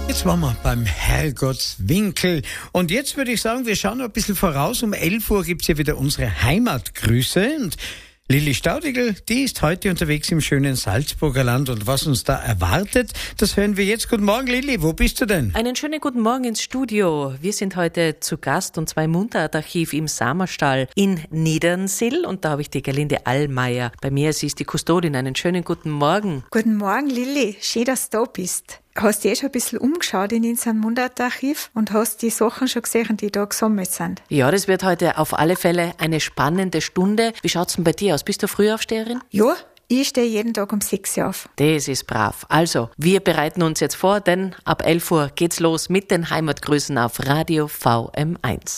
Jetzt waren wir beim Herrgottswinkel. Und jetzt würde ich sagen, wir schauen ein bisschen voraus. Um 11 Uhr gibt's hier wieder unsere Heimatgrüße. Und Lilli Staudigl, die ist heute unterwegs im schönen Salzburger Land. Und was uns da erwartet, das hören wir jetzt. Guten Morgen, Lilli. Wo bist du denn? Einen schönen guten Morgen ins Studio. Wir sind heute zu Gast und zwar im Mundartarchiv im Samerstall in Niedernsill. Und da habe ich die Gerlinde Allmeier bei mir. Sie ist die Kustodin. Einen schönen guten Morgen. Guten Morgen, Lilli. Schön, dass du da bist. Hast du schon ein bisschen umgeschaut in unserem Mundartarchiv und hast die Sachen schon gesehen, die da gesammelt sind? Ja, das wird heute auf alle Fälle eine spannende Stunde. Wie schaut's denn bei dir aus? Bist du Frühaufsteherin? Ja, ich stehe jeden Tag um 6 Uhr auf. Das ist brav. Also, wir bereiten uns jetzt vor, denn ab 11 Uhr geht's los mit den Heimatgrüßen auf Radio VM1.